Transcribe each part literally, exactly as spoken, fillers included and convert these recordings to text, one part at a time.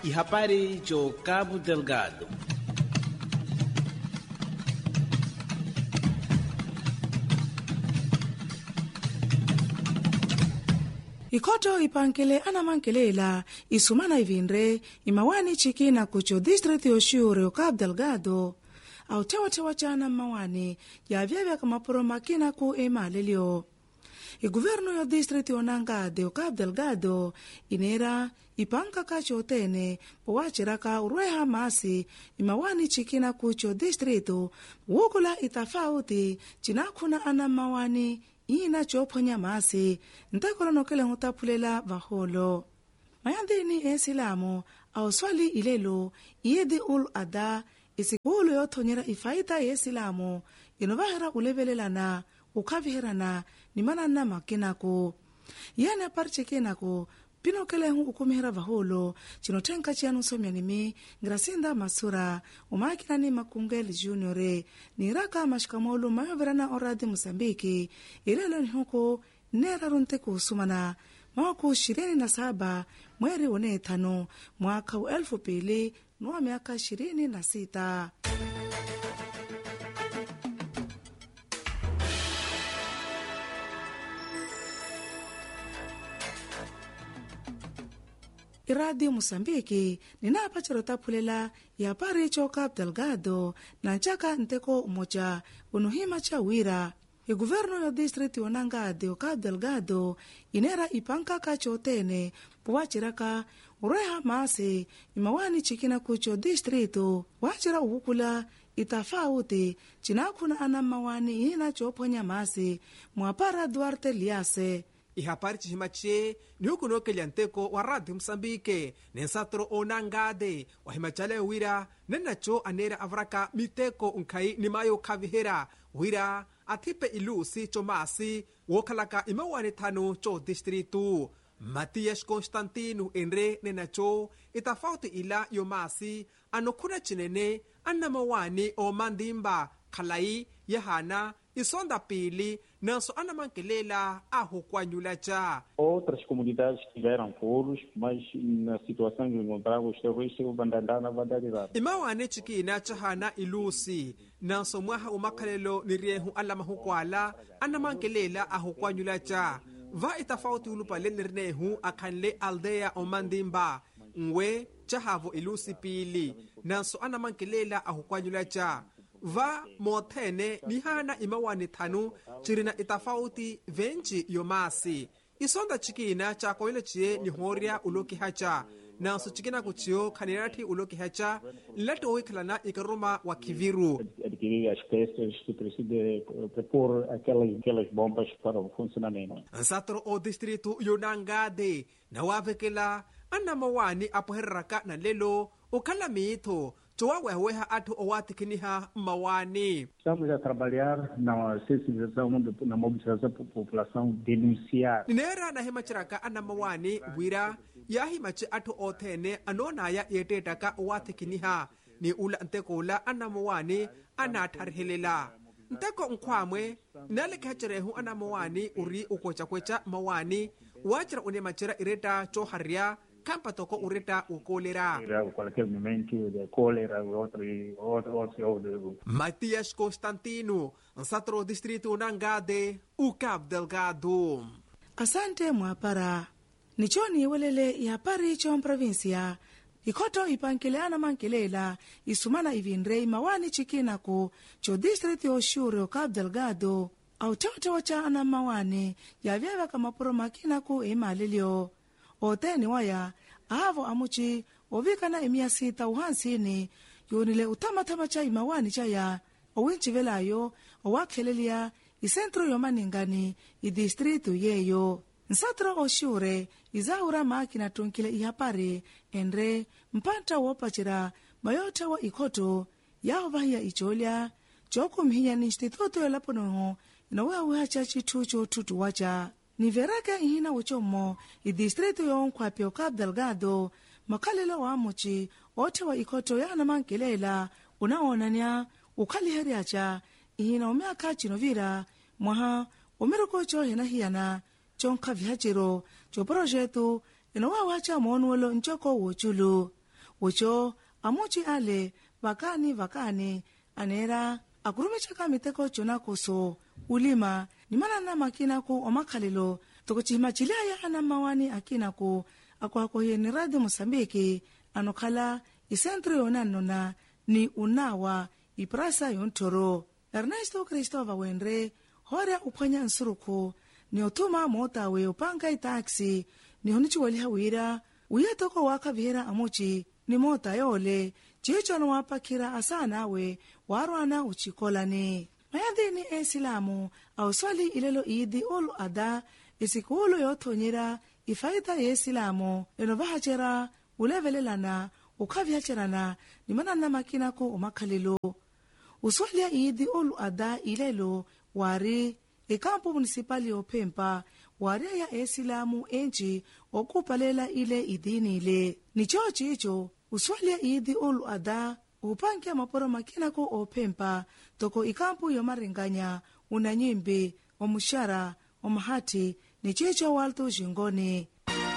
e habari cho Cabo Delgado. Ikoto ipankele anamankelela isumana ivinre imawani chikina kucho district yoshure o Cabo Delgado au tewa tewa chana mawani ya vyavya kamapuro makina ku emalelio. I governo yo district yonangade o Cabo Delgado inera ipanka kacho tene powachiraka urweha masi imawani chikina kucho district wukula itafauti chinakuna ana mawani ina choponya masi ntakolo nokele ngutaphulela vaholo mayandini esilamu au swali ilelo iyedi ul ada isikulu yothonyera ifaita yesilamu inovahera ulevelelana ukhaviherana nimanana makinako yana parchekenako pinokele hu ukumihera vaholo chinothenka chianu somyanimi ngrasinda masura umakinani makungeli juniore niraka mashkamolo mayoverana oradi Mosambiki ilelo nihuko nera runte kusumana mwaka ishirini na saba mweri one tano mwaka wa elfu pili nuwa miaka ishirini na sita. Radio Mosambiki ninapa chirotaphulela ya pari cho Cabo Delgado na nchaka nteko umoja unuhima cha wira. I governo yo district yonangade o Cabo Delgado inera ipanka kacho tene puwachiraka ureha masi imawani chikina kucho district wachira uwukula itafauti chinakuna ana mawani ina choponya masi mwapara Duarte Liase. Ihapari chihimache ni huku nokeli anteko wa Radio Mosambike nensatro onangade wa himachale wira nenacho anera avraka miteko unkai ni mayo kavihera wira atipe ilusi chomasi wokalaka imawani tano cho distritu Matias Constantino enre nenacho itafauti ila yomasi anokuna chinene anamawani o mandimba kalai yahana isonda pili nanso anamankelela aho kwanyulacha. Outras comunidades tiveram polos, mas na situação que encontrava os terroristas bandandana vandalidade. Imawane chikina chahana ilusi nanso mwaha umakalelo niriehu alama hukwala anamankelela aho kwanyulacha. Va itafauti ulupale nirnehu akanle aldea o mandimba nwe chahavo ilusi pili nanso anamankelela aho kwanyulacha. Va mothene nihana imawani thanu chirina itafauti venchi yomasi isonda chikina cha koile chie nihoria uloki hacha nanso chikina kuchio khanirati uloki hacha lato wikhlana ikaruma wa kiviru adquirir as peças que precisa propor aquelas aquelas bombas para o funcionamento. Ansatro o distrito yonangade na wavekela anamawani apoherraka na lelo ukalamito Tuwaweweha atu owatikiniha mawani. Estamos a trabalhar na sensibilização, na mobilização da população, denunciar. Nera na himachiraka ana mawani wira ya himachi atu otene anona ya yetetaka owatikiniha ni ula ntekola ana mawani anatarhelela. Nteko nkwamwe nalekachirehu ana mawani uri ukocha kwecha mawani wachira unemachira ireta choharia kampa toko ureta ukolera. Qualquer momento de cólera ou outro outro outro. Matias Constantino, Nsatro distrito Nangade, o Cabo Delgado. Asante mwapara. Nichoni welele ya pari chon provincia. Ikoto ipankele ana mankelela isumana ivinre mawani chikina ko cho district yoshure o Cabo Delgado. Au chote wacha ana mawani ya vyava kama puro makina ko emalelio. Oteni waya avo amuchi ovikana emia sita uhansini yonile utamatama cha imawani chaya owinchi velayo owakhelelia isentro yomaningani idistritu yeyo nsatro oshure izaura makina tunkile ihapari enre mpanta wopachira mayota wa ikoto yao vahia icholia choko mhinya ni instituto yolaponoho inawewa uhacha chitucho tutu wacha. Ni veraka ihina uchomo idistritu yonkwapi o Cabo Delgado makalelo wa amuchi ote wa ikoto ya anamankelela unaonania ukaliheriacha ihina umeaka chinovira mwaha umiroko cho hena hiyana chonka vihachiro cho projetu inawawacha monuelo nchoko wochulu ucho amuchi ale vakani vakani anera akurumechaka miteko chona kuso ulima nimana makinaku omakhalelo tokuchima chilaya ana mawani akinaku akwakoye ni radio Mosambiki anokhala isentro yona nona ni unawa iprasa yontoro Ernesto Cristova Wenre hora uphwanya nsuruku ni otuma motawe upanga itaxi ni honichi wali hawira uyatoko waka vihera amuchi ni mota yole chichono wapakira asana we warwana uchikolani mayadhini e silamu au swali ilelo idi olu ada isikulu yothonyera ifaita ye silamu enovahachera ulevelelana ukhavyacherana ni manana makinako umakhalelo uswalia idi olu ada ilelo wari ikampu munisipali yophempa wari ya esilamu enji okupalela ile idini ile nicho chicho uswalia idi olu ada upankia maporo makinako ophempa toko ikampu yomaringanya unanyimbi omushara omahati nichicho walto jingoni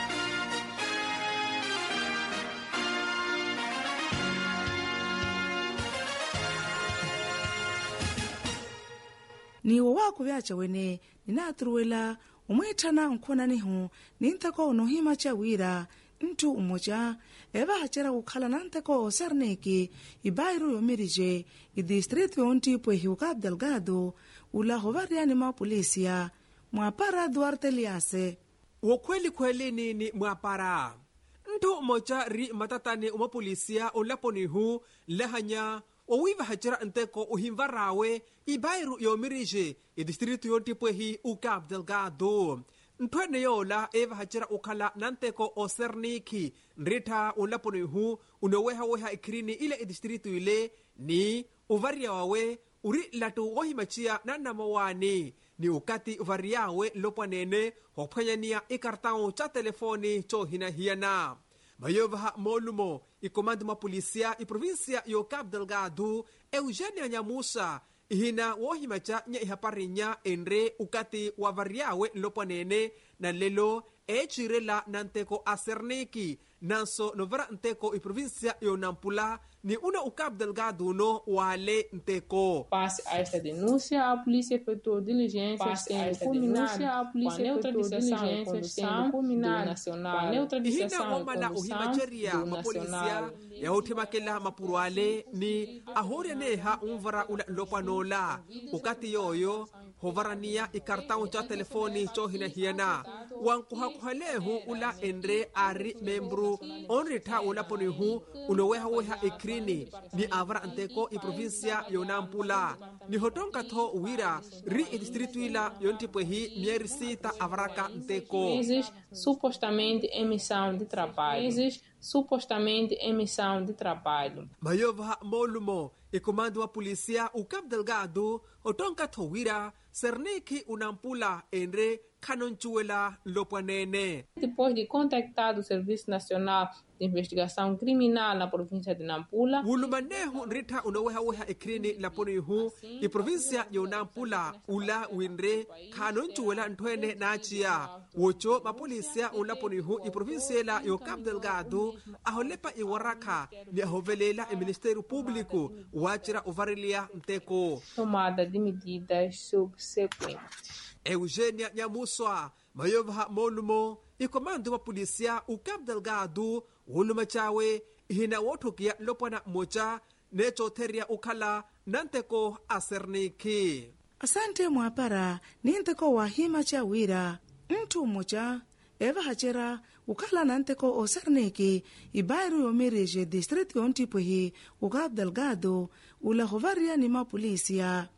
niwo wako vyacha wene ninaturuwela umwithana nkhonanihu ninteko unohima cha wira ntu umoja eva hachera kukhala nanteko oserneki ibairu yomirije idistritu yontipwe hiuka Delgado ula hovariani mapolisia mwapara Duarte Liase wokweli kweli nini mwapara ntu umoja ri matatani umapolisia ulaponihu lehanya owiva hachera nteko uhimvarawe ibairu yomirije idistritu yontipwehi uka Delgado ntwene yola eva hachera ukhala nanteko oserniki nrita ulaponihu unoweha-weha ikirini ile idistritu ile ni uvaria wawe uri latu wohimachia nanamawani ni ukati uvariawe lopwanene hophwanyania ikartao cha telefoni cho hinahiyana mayovaha molumo ikomando mapolisia iprovinsia yo Cabo Delgado Eugênia Nyamusa ihina wohimacha nya ihaparinya enre ukati wavariawe lopwanene na lelo echirela nanteko aserneki nanso novara nteko iprovinsia yo Nampula ni una o Cabo Delgado no wale nteko. Passe a esta denúncia, a polícia efetuou diligências sendo culminado com a neutralização e condução do nacional, com a neutralização e condução do nacional. Ya utimakela mapurwale ni ahore neha umvara ula lopanola ukati yoyo hovarania ikartao cha telefoni cho hinahiana wankuhakuhalehu ula endre ari membru onrita ula ponihu unoweha weha ikrini ni avara anteko i provincia yo Nampula ni hotonka tho wira ri distritu ila yontipwehi mieri sita avaraka nteko supostamente emissão de trabalho supostamente emissão de trabalho mayova molumo e comando a polícia o Cabo Delgado hotonka tho wira Serniki Unampula enre kanonchuela lopwanene. Depois de contactar o Serviço Nacional de Investigação Criminal na província de Nampula, ulumanehu nrita unoweha weha ikrini laponihu i província yo Nampula ula winre kanonchuela ntwene nachia wocho mapolisia ulaponihu i província la yo Cabo Delgado aholepa i waraka ni ahovelela i Ministério Público wachira uvarilia nteko tomada de medidas subsequentes. Eugênia Nyamusa mayovha molumo ikomando wa polisia u Cabo Delgado uluma chawe hina wotukia lopana mocha necho teria ukala nanteko aserniki. Asante mwapara ninteko wahima cha wira mtu mocha eva hachera ukala nanteko oserniki ibairu yomirije district yontipwehi u Cabo Delgado ula hovaria ni mapolisia.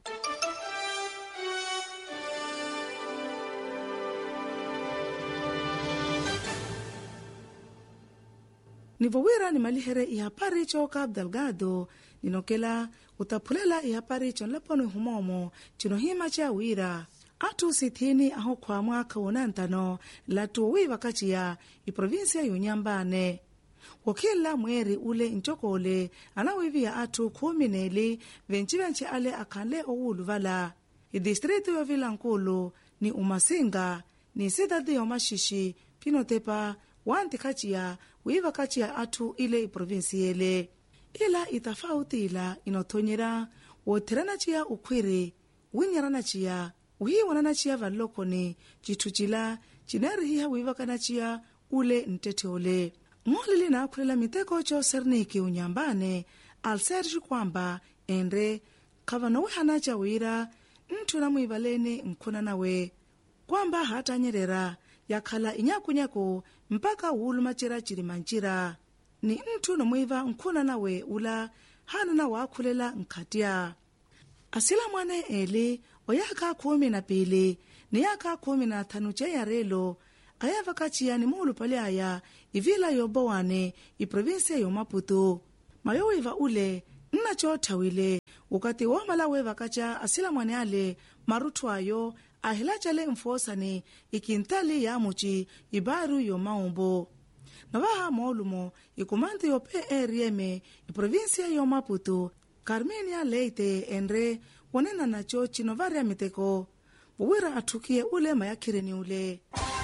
Nivowira ni malihere ihapari cho Cabo Delgado ninokela utaphulela ihapari cho nlapono humomo chinohima cha wira atu sithini aho kwa mwaka wonantano latu wiva kachia iprovinsia yonyambane wakila mweri ule nchokole anawivia atu kumi neli venchi venchi ale akhanle owuluvala idistritu yo Vilankulu ni Umasinga ni sidadi yomashishi pinotepa wanti kachia wiva kachia atu ile provinsi yele ila itafauti ila inothonyera wothirana chiya ukhwiri winyarana chiya uhiwanana chiya valokoni chithu chila chinarihiha wiivakana chiya ule ntethe ole ng'oleli naakhulela miteko cho serniki unyambane alserji kwamba enre khavanowehana cha wira nthu na mwivaleni nkhuna nawe kwamba hatanyerera yakhala inyakunyaku mpaka wulumachira chilimanchira ni nthu nomwiva nkhuna nawe ula hana na waakhulela nkhatiya asila mwane eli oyaka khumi na pili ni yaka khumi na thanu cheyarelo ayava kachiya ni muulupale aya ivila yobowane iprovinsia yomaputu mayowiva ule nna choothawile ukati woomala weva kacha asila mwane ale maruthu ayo ahilachale mfoosani ikintali yamuchi ibaru yomaumbo navaha moolumo ikumanti yope erieme iprovinsia yomaputu Carmenia Leite enre wonena nacho chinovaria miteko wawira athukie ule mayakhireni ule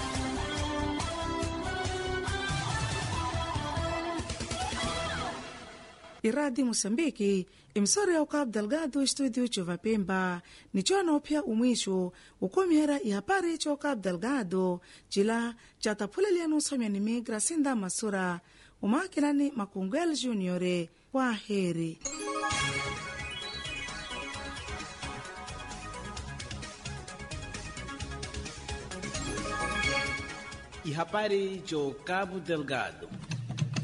iradi Mosambiki imsori ya Cabo Delgado studio chovapemba nichono pia umwisho ukomihera ihapari cho Cabo Delgado chila chatapulelia nusomya ni migra sinda masura umakilani Makungwel Juniore kwa heri. Ihapari cho Cabo Delgado.